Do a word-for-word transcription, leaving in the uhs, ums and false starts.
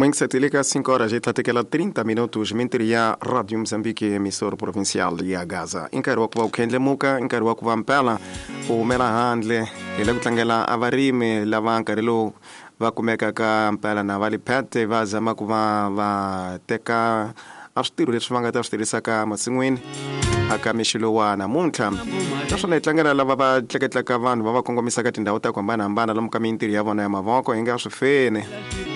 Momento satílica, cinco horas, já está aquela trinta minutos, mentoria Rádio Moçambique, emissora provincial de Gaza. Encarou que vai o Kendle Muka, encarou que vai Mpela, o Mela Handle, ele kutangela avarime, lavanka, ele vai comer cá Mpela na Vale Pete, vai zama que vai vai teca, astiro, eles vão até astiro saka masinguin, akamishilo na munta. Sasa naitangana lava ba tleketla vanhu va va kongomisa ka tindhawu ta ku hambanahambana lomu ka mintirho ya vona ya mavoko hi nga swi feni